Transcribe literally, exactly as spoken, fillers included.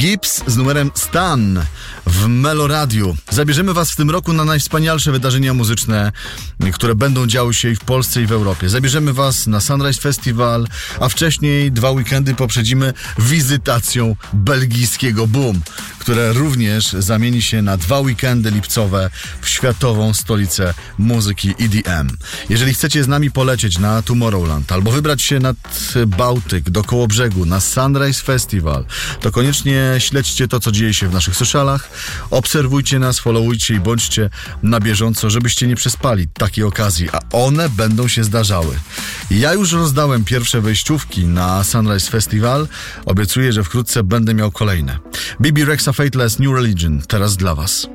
Gibbs z numerem Stan w Meloradiu. Zabierzemy was w tym roku na najwspanialsze wydarzenia muzyczne, które będą działy się i w Polsce, i w Europie. Zabierzemy was na Sunrise Festival, a wcześniej dwa weekendy poprzedzimy wizytacją belgijskiego Boom, które również zamieni się na dwa weekendy lipcowe w światową stolicę muzyki E D M. Jeżeli chcecie z nami polecieć na Tomorrowland albo wybrać się nad Bałtyk do Kołobrzegu na Sunrise Festival, to koniecznie śledźcie to, co dzieje się w naszych socialach, obserwujcie nas, followujcie i bądźcie na bieżąco, żebyście nie przespali takiej okazji, a one będą się zdarzały. Ja już rozdałem pierwsze wejściówki na Sunrise Festival, obiecuję, że wkrótce będę miał kolejne. Bibi Rexha Fateless, New Religion, teraz dla was.